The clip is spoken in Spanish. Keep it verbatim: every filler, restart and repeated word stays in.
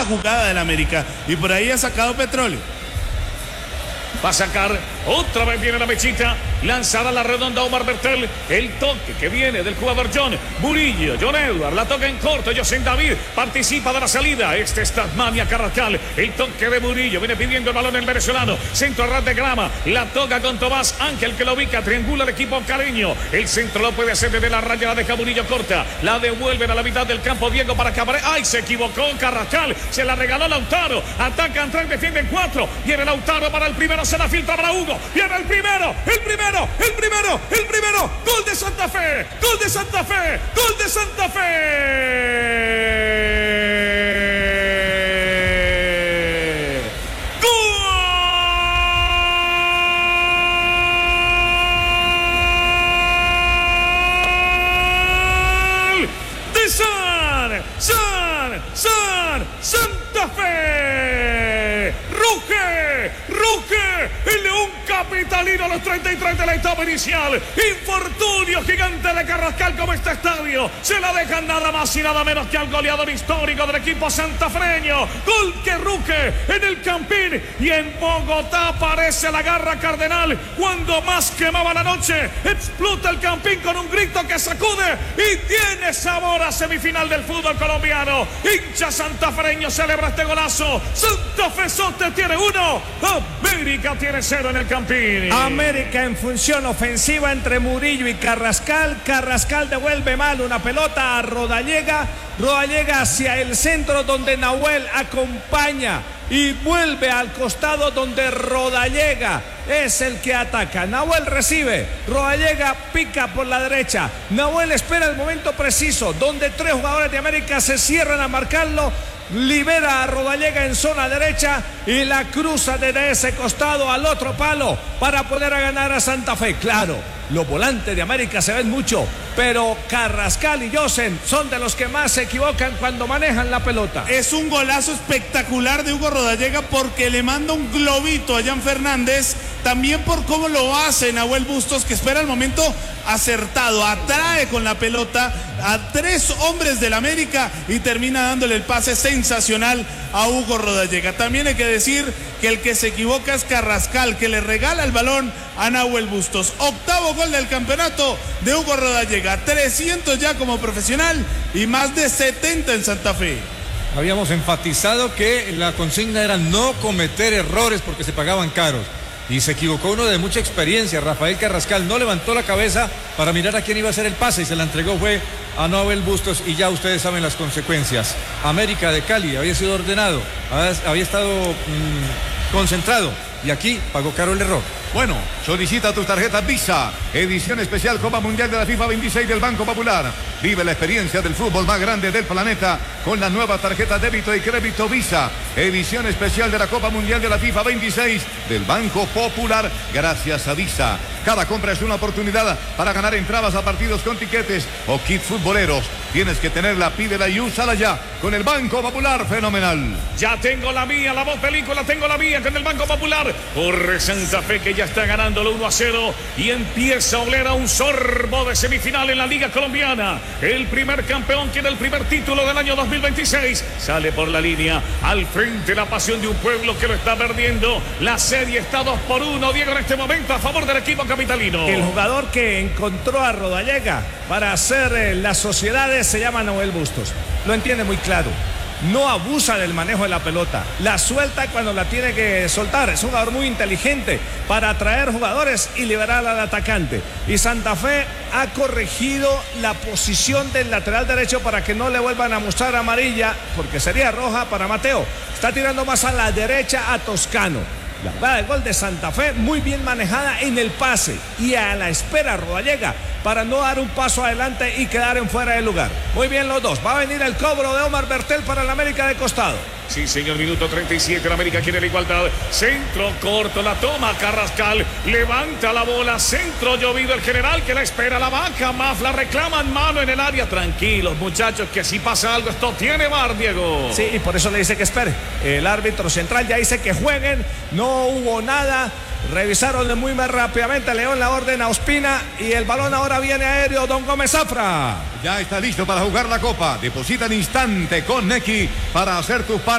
la jugada del América y por ahí ha sacado petróleo. Va a sacar, otra vez viene la mechita, lanzará la redonda Omar Bertel, el toque que viene del jugador John Murillo, John Edward, la toca en corto, José David participa de la salida, este es Tasmania Carrascal, el toque de Murillo, viene pidiendo el balón el venezolano, centro a ras de grama, la toca con Tomás Ángel que lo ubica, triangula el equipo caleño, el centro lo puede hacer desde la raya, la deja Murillo corta, la devuelven a la mitad del campo, Diego para Cabré, ay se equivocó Carrascal, se la regaló Lautaro, atacan tres, defienden cuatro, viene Lautaro para el primero, se la filtra para Hugo, viene el primero, el primero, el primero, el primero, gol de Santa Fe, gol de Santa Fe, gol de Santa Fe. ¡Gol! De San, San, San, Santa Fe. Ruge, ruge, el León capitalino a los treinta y tres de la etapa inicial. Infortunio gigante de Carrascal como este estadio. Se la dejan nada más y nada menos que al goleador histórico del equipo santafreño. Gol que ruge en el Campín y en Bogotá aparece la garra cardenal. Cuando más quemaba la noche, explota el Campín con un grito que sacude y tiene sabor a semifinal del fútbol colombiano. Hincha santafreño celebra este golazo. Santa Fe Sote tiene uno, América tiene cero en el Campín. América en función ofensiva entre Murillo y Carrascal. Carrascal devuelve mal una pelota a Rodallega. Rodallega hacia el centro donde Nahuel acompaña y vuelve al costado donde Rodallega es el que ataca. Nahuel recibe, Rodallega pica por la derecha. Nahuel espera el momento preciso donde tres jugadores de América se cierran a marcarlo. Libera a Rodallega en zona derecha y la cruza desde ese costado al otro palo para poder ganar a Santa Fe. Claro, los volantes de América se ven mucho, pero Carrascal y Josen son de los que más se equivocan cuando manejan la pelota. Es un golazo espectacular de Hugo Rodallega porque le manda un globito a Jan Fernández, también por cómo lo hace Nahuel Bustos, que espera el momento acertado, atrae con la pelota a tres hombres del América y termina dándole el pase sensacional a Hugo Rodallega. También hay que decir que el que se equivoca es Carrascal, que le regala el balón a Nahuel Bustos. Octavo gol del campeonato de Hugo Rodallega, trescientos ya como profesional y más de setenta en Santa Fe. Habíamos enfatizado que la consigna era no cometer errores porque se pagaban caros. Y se equivocó uno de mucha experiencia. Rafael Carrascal no levantó la cabeza para mirar a quién iba a hacer el pase y se la entregó fue a Nahuel Bustos y ya ustedes saben las consecuencias. América de Cali había sido ordenado, había estado mmm, concentrado y aquí pagó caro el error. Bueno, solicita tus tarjetas Visa, edición especial Copa Mundial de la FIFA veintiséis del Banco Popular. Vive la experiencia del fútbol más grande del planeta con la nueva tarjeta débito y crédito Visa, edición especial de la Copa Mundial de la FIFA veintiséis del Banco Popular, gracias a Visa. Cada compra es una oportunidad para ganar entradas a partidos con tiquetes o kits futboleros. Tienes que tenerla, pídela y úsala ya con el Banco Popular, fenomenal. Ya tengo la mía, la voz película, tengo la mía con el Banco Popular. Corre Santa Fe que ya está ganándolo uno a cero y empieza a oler a un sorbo de semifinal en la Liga Colombiana. El primer campeón tiene el primer título del año dos mil veintiséis. Sale por la línea, al frente la pasión de un pueblo que lo está perdiendo. La serie está dos por uno, Diego, en este momento a favor del equipo capitalino. El jugador que encontró a Rodallega para hacer eh, las sociedades se llama Nahuel Bustos. Lo entiende muy claro. No abusa del manejo de la pelota, la suelta cuando la tiene que soltar. Es un jugador muy inteligente para atraer jugadores y liberar al atacante. Y Santa Fe ha corregido la posición del lateral derecho para que no le vuelvan a mostrar amarilla, porque sería roja para Mateo. Está tirando más a la derecha a Toscano. La jugada de gol de Santa Fe muy bien manejada en el pase y a la espera Rodallega para no dar un paso adelante y quedar en fuera de lugar. Muy bien los dos. Va a venir el cobro de Omar Bertel para el América de costado. Sí, señor, minuto treinta y siete, el América quiere la igualdad. Centro corto, la toma Carrascal, levanta la bola, centro llovido el general que la espera, la vaca, Mafla, reclaman mano en el área. Tranquilos, muchachos, que si pasa algo, esto tiene bar, Diego. Sí, y por eso le dice que espere. El árbitro central ya dice que jueguen, no hubo nada. Revisaron muy más rápidamente, León la orden a Ospina y el balón ahora viene aéreo, don Gómez Zafra. Ya está listo para jugar la Copa. Deposita en instante con Nequi para hacer tu parte.